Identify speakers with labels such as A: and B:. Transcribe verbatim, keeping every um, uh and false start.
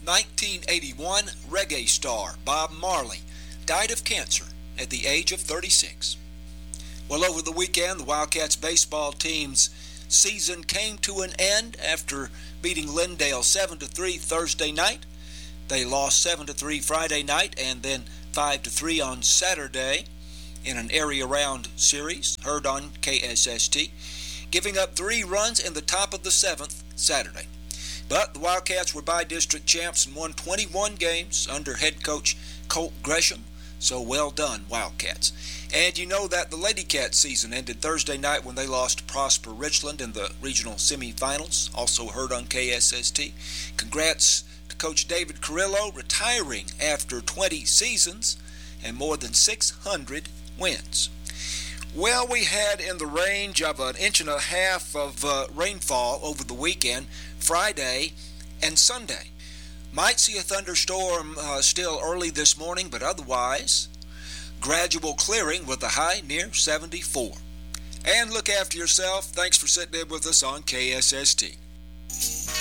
A: nineteen eighty-one reggae star Bob Marley died of cancer at the age of thirty-six. Well, over the weekend, the Wildcats baseball team's season came to an end after beating Lindale seven to three Thursday night. They lost seven to three Friday night and then five to three on Saturday in an area round series heard on K S S T, giving up three runs in the top of the seventh Saturday. But the Wildcats were by-district champs and won twenty-one games under head coach Colt Gresham. So well done, Wildcats. And you know that the Lady Cats season ended Thursday night when they lost to Prosper Richland in the regional semifinals, also heard on K S S T. Congrats to Coach David Carrillo, retiring after twenty seasons and more than six hundred wins. Well, we had in the range of an inch and a half of uh, rainfall over the weekend, Friday and Sunday. Might see a thunderstorm uh, still early this morning, but otherwise, gradual clearing with a high near seventy-four. And look after yourself. Thanks for sitting in with us on K S S T.